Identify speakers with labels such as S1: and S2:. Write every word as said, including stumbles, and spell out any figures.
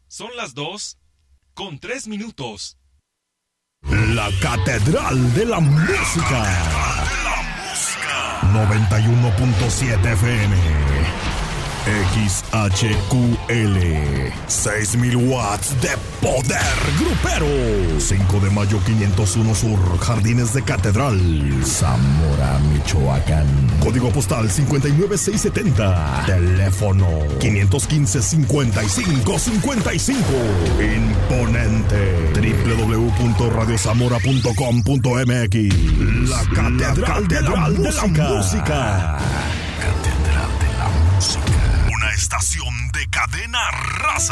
S1: Son las dos con tres minutos.
S2: La Catedral de la Música. noventa y uno punto siete F M. X H Q L. seis mil watts de poder grupero. cinco de mayo quinientos uno Sur, Jardines de Catedral, Zamora, Michoacán. Código postal cincuenta y nueve seiscientos setenta. Teléfono quinientos quince, cincuenta y cinco cincuenta y cinco. Imponente. doble u doble u doble u punto radio zamora punto com punto m x. La Catedral, La Catedral de, la, de la Música. Catedral de la Música. Una estación de Cadena Raza.